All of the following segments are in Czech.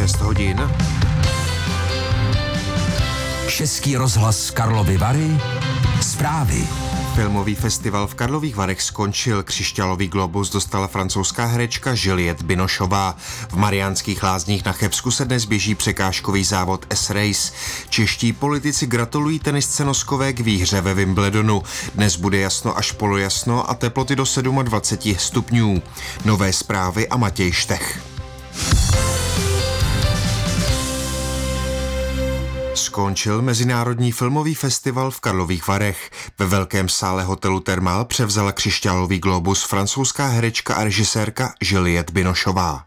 6 hodin. Český rozhlas Karlovy Vary. Zprávy. Filmový festival v Karlových Varech skončil. Křišťálový globus dostala francouzská herečka Juliette Binochová. V Mariánských Lázních na Chebsku se dnes běží překážkový závod S-Race. Čeští politici gratulují tenisce Noskové k výhře ve Wimbledonu. Dnes bude jasno až polojasno a teploty do 27 stupňů. Nové zprávy a Matěj Štech. Skončil Mezinárodní filmový festival v Karlových Varech. Ve velkém sále hotelu Thermal převzala křišťálový globus francouzská herečka a režisérka Juliette Binochová.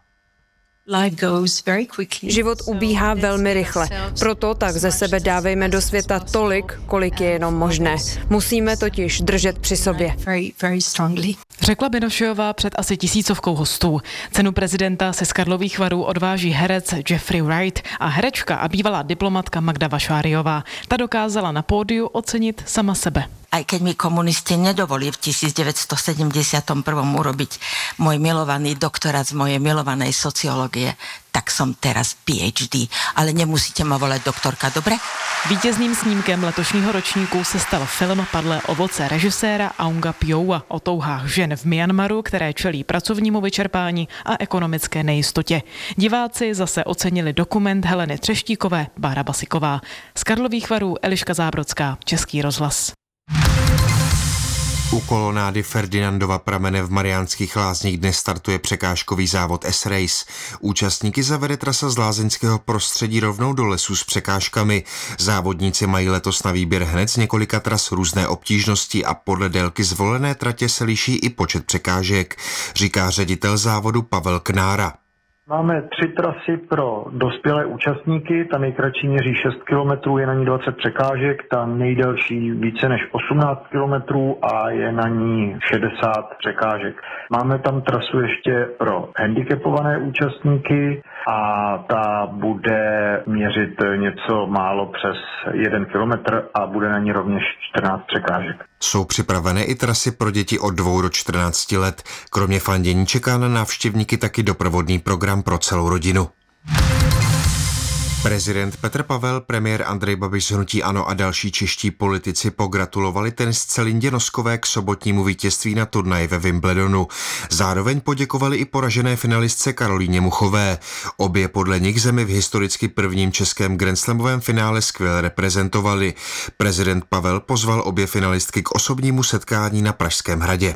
Život ubíhá velmi rychle, proto tak ze sebe dávejme do světa tolik, kolik je jenom možné. Musíme totiž držet při sobě. Řekla Binochová před asi 1000 hostů. Cenu prezidenta se z Karlových Varů odváží herec Jeffrey Wright a herečka a bývalá diplomatka Magda Vašáriová. Ta dokázala na pódiu ocenit sama sebe. Aj keď mi komunisti nedovolili v 1971 urobiť môj milovaný doktorát z mojej milovanej sociológie, tak som teraz PhD, ale nemusíte ma volať doktorka, dobre? Vítězným snímkem letošního ročníku se stal film Padlé ovoce režiséra Aunga Pyoua o touhách žen v Myanmaru, které čelí pracovnímu vyčerpání a ekonomické nejistotě. Diváci zase ocenili dokument Heleny Třeštíkové, Bára Basiková. Z Karlových Varů Eliška Zábrodská, Český rozhlas. U kolonády Ferdinandova pramene v Mariánských Lázních dnes startuje překážkový závod S-Race. Účastníky zavede trasa z lázeňského prostředí rovnou do lesů s překážkami. Závodníci mají letos na výběr hned z několika tras různé obtížnosti a podle délky zvolené tratě se liší i počet překážek, říká ředitel závodu Pavel Knára. Máme 3 trasy pro dospělé účastníky, ta nejkratší měří 6 km, je na ní 20 překážek, ta nejdelší více než 18 km a je na ní 60 překážek. Máme tam trasu ještě pro handicapované účastníky a ta bude měřit něco málo přes 1 kilometr a bude na ní rovněž 14 překážek. Jsou připravené i trasy pro děti od 2 do 14 let. Kromě fandění čeká na návštěvníky taky doprovodný program pro celou rodinu. Prezident Petr Pavel, premiér Andrej Babiš z hnutí ANO a další čeští politici pogratulovali tenisce Lindě Noskové k sobotnímu vítězství na turnaji ve Wimbledonu. Zároveň poděkovali i poražené finalistce Karolíně Muchové. Obě podle nich zemi v historicky prvním českém grandslamovém finále skvěle reprezentovali. Prezident Pavel pozval obě finalistky k osobnímu setkání na Pražském hradě.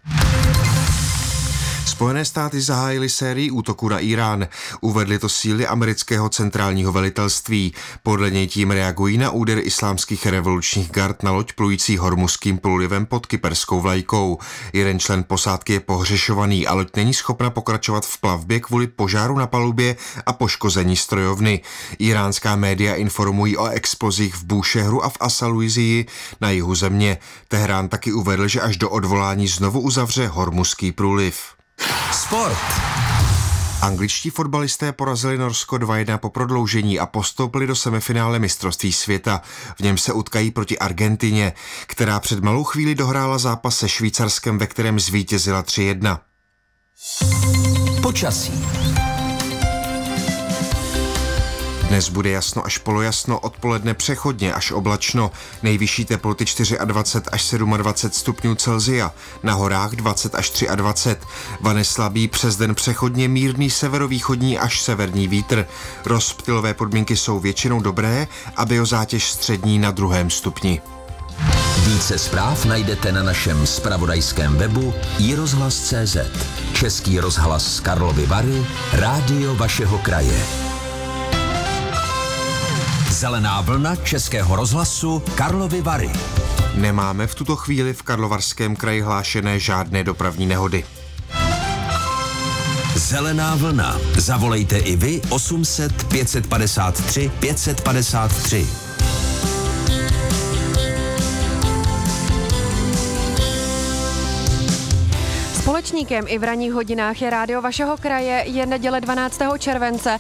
Spojené státy zahájily sérii útoků na Irán. Uvedly to síly amerického centrálního velitelství. Podle něj tím reagují na úder islámských revolučních gard na loď plující Hormuzským průlivem pod kyperskou vlajkou. Jeden člen posádky je pohřešovaný a loď není schopna pokračovat v plavbě kvůli požáru na palubě a poškození strojovny. Iránská média informují o explozích v Búšehru a v Asaluizii na jihu země. Teherán taky uvedl, že až do odvolání znovu uzavře Hormuzský průliv. Sport. Angličtí fotbalisté porazili Norsko 2-1 po prodloužení a postoupili do semifinále mistrovství světa. V něm se utkají proti Argentině, která před malou chvíli dohrála zápas se Švýcarskem, ve kterém zvítězila 3-1. Počasí. Dnes bude jasno až polojasno, odpoledne přechodně až oblačno. Nejvyšší teploty 24 až 27 stupňů Celsia, na horách 20 až 23. Vane slabý, přes den přechodně mírný severovýchodní až severní vítr. Rozptylové podmínky jsou většinou dobré a biozátěž střední na 2. stupni. Více zpráv najdete na našem zpravodajském webu iRozhlas.cz. Český rozhlas Karlovy Vary, rádio vašeho kraje. Zelená vlna Českého rozhlasu Karlovy Vary. Nemáme v tuto chvíli v Karlovarském kraji hlášené žádné dopravní nehody. Zelená vlna. Zavolejte i vy 800 553 553. Společníkem i v ranních hodinách je rádio vašeho kraje. Je neděle 12. července